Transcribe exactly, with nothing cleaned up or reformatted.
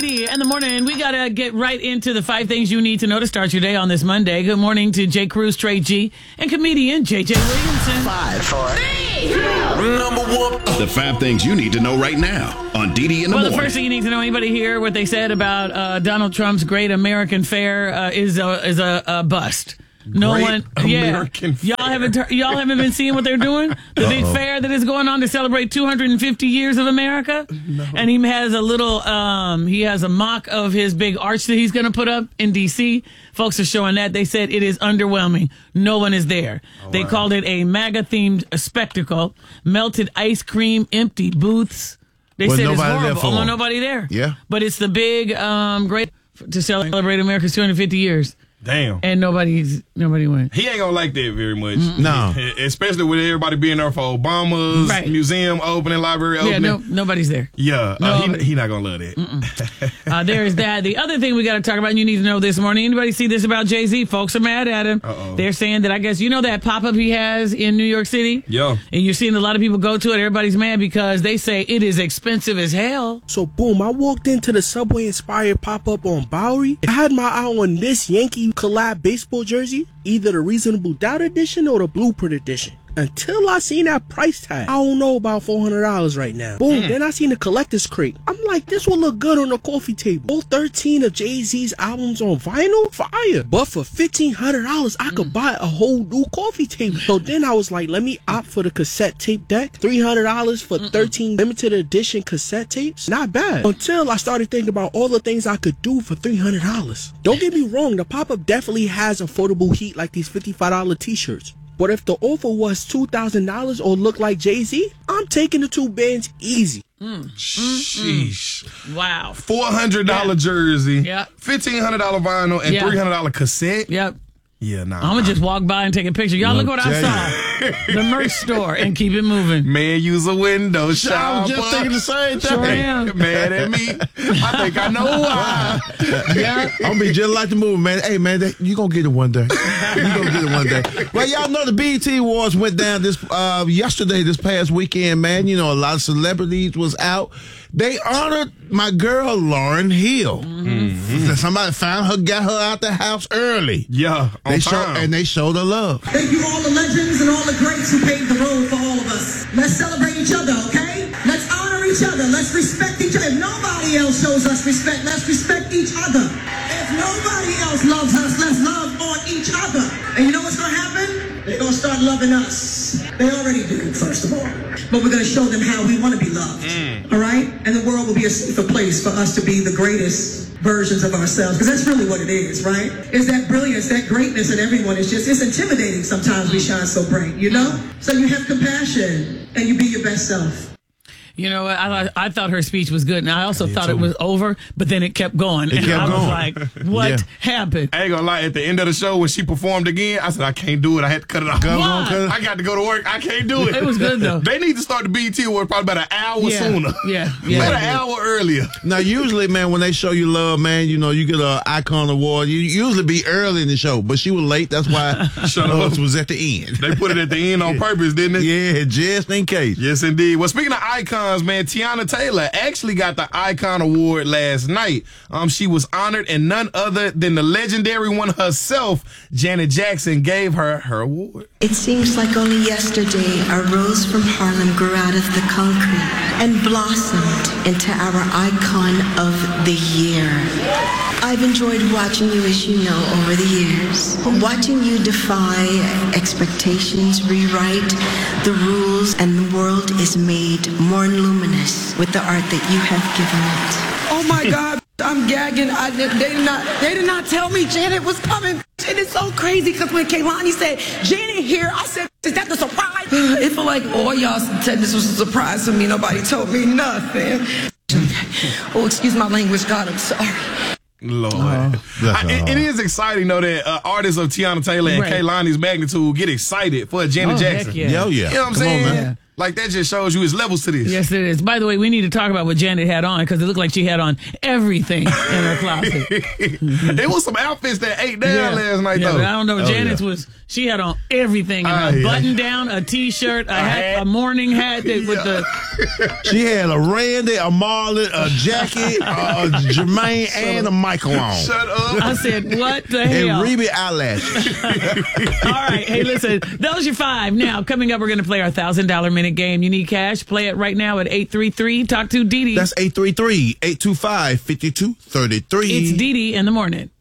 In the morning, we got to get right into the five things you need to know to start your day on this Monday. Good morning to Jay Cruz, Trey G, and comedian J J Williamson. Five, four, three, two, number one. The five things you need to know right now on D D in the well, morning. Well, the first thing you need to know, anybody hear what they said about uh, Donald Trump's Great American Fair uh, is a, is a, a bust. No Great one, American yeah. Y'all haven't, y'all haven't been seeing what they're doing. The Uh-oh. big fair that is going on to celebrate two hundred fifty years of America, no. and he has a little, um, he has a mock of his big arch that he's going to put up in D C. Folks are showing that. They said it is underwhelming. No one is there. Oh, they wow. called it a MAGA themed spectacle. Melted ice cream, empty booths. They well, said it's horrible. There for Although him. nobody there. Yeah, but it's the big, um, great to celebrate America's two hundred fifty years. Damn. And nobody's nobody went. He ain't gonna like that very much. Mm-mm. No. Especially with everybody being there for Obama's right. museum opening, library opening. Yeah, no, nobody's there. Yeah, no, uh, he, he not gonna love that. uh, there is that. The other thing we got to talk about, and you need to know this morning, anybody see this about Jay-Z? Folks are mad at him. Uh-oh. They're saying that, I guess, you know that pop-up he has in New York City? Yeah. And you're seeing a lot of people go to it. Everybody's mad because they say it is expensive as hell. So, boom, I walked into the Subway-inspired pop-up on Bowery. I had my eye on this Yankee collab baseball jersey, either the Reasonable Doubt edition or the Blueprint edition. Until I seen that price tag, I don't know about four hundred dollars right now. Boom, mm. Then I seen the collector's crate. I'm like, this will look good on the coffee table. All thirteen of Jay-Z's albums on vinyl? Fire. But for fifteen hundred dollars, I could mm. buy a whole new coffee table. So then I was like, let me opt for the cassette tape deck. three hundred dollars for thirteen limited edition cassette tapes? Not bad. Until I started thinking about all the things I could do for three hundred dollars. Don't get me wrong, the pop-up definitely has affordable heat like these fifty-five dollar t-shirts. But if the offer was two thousand dollars or look like Jay-Z, I'm taking the two bands easy. Mm. Sheesh. Mm-mm. Wow. four hundred dollars yeah. jersey, yep. fifteen hundred dollars vinyl, and yep. three hundred dollars cassette. Yep. Yeah, nah. I'm going to just walk by and take a picture. Y'all look what I saw. The merch store and keep it moving. Man, use a window shopper. I was just thinking the same thing. Sure am. Mad at me. I think I know why. Yeah. I'm going to be just like the movie, man. Hey, man, that, you going to get it one day. You going to get it one day. Well, y'all know the B E T Awards went down this uh, yesterday, this past weekend, man. You know, a lot of celebrities was out. They honored my girl, Lauryn Hill. Mm-hmm. Somebody found her, got her out the house early. Yeah, on they time. show, and they showed her love. Thank you all the legends and all the greats who paved the road for all of us. Let's celebrate each other, okay? Let's honor each other. Let's respect each other. If nobody else shows us respect, let's respect each other. If nobody else loves us, let's love on each other. And you know what's going to happen? They're going to start loving us. They already do, first of all. But we're going to show them how we want to be loved. Mm. All right? And the world will be a safer place for us to be the greatest versions of ourselves. Because that's really what it is, right? It's that brilliance, that greatness in everyone. It's just, it's intimidating sometimes we shine so bright, you know? So you have compassion and you be your best self. You know, I I thought her speech was good, and I also Me thought too. it was over, but then it kept going. It and kept I was going. like, what Yeah. happened? I ain't gonna lie, at the end of the show when she performed again, I said, I can't do it. I had to cut it off. Why? I got to go to work. I can't do it. It was good, though. They need to start the B E T Awards probably about an hour Yeah. sooner. Yeah, yeah. About an hour earlier. Now, usually, man, when they show you love, man, you know, you get an icon award. You usually be early in the show, but she was late. That's why Shut hers up. was at the end. They put it at the end on purpose, didn't they? Yeah, just in case. Yes, indeed. Well, speaking of icons, man, Tiana Taylor actually got the Icon Award last night. Um, she was honored, and none other than the legendary one herself, Janet Jackson, gave her her award. It seems like only yesterday a rose from Harlem grew out of the concrete and blossomed into our icon of the year. I've enjoyed watching you, as you know, over the years. Watching you defy expectations, rewrite the rules, and the world is made more luminous with the art that you have given it. Oh my God, I'm gagging. I did, they did not. They did not tell me Janet was coming. And it's so crazy because when Kehlani said Janet here, I said, "Is that the surprise?" It felt like all y'all said this was a surprise to me. Nobody told me nothing. Oh, excuse my language, God. I'm sorry. Lord. Uh, I, it, it is exciting, though, that uh, artists of Tiana Taylor and right. Kehlani's magnitude get excited for Janet oh, Jackson. Heck yeah. Yo, yeah. You know what I'm Come saying? on, man. Like, that just shows you his levels to this. Yes, it is. By the way, we need to talk about what Janet had on because it looked like she had on everything in her closet. There was some outfits that ate down Yeah. last night, Yeah, though. but I don't know. Oh, Janet's yeah. was, she had on everything. In Ah, a yeah. button down, a t-shirt, a, hat, hat. a morning hat that, with the, She had a Randy, a Marlon, a Jackie, a, a Jermaine, and a Michael on. Shut up. I said, what the And hell? Reby eyelashes. All right. Hey, listen, those are five. Now, coming up, we're going to play our one thousand dollars minute game. You need cash? Play it right now at eight three three. Talk to Dee Dee. That's eight three three, eight two five, five two three three. It's Dee Dee in the morning.